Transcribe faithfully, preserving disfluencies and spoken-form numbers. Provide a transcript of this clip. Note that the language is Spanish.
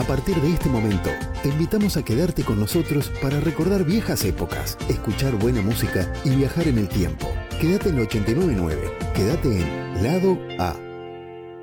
partir de este momento, te invitamos a quedarte con nosotros para recordar viejas épocas, escuchar buena música y viajar en el tiempo. Quédate en ochenta y nueve punto nueve. Quédate en Lado A.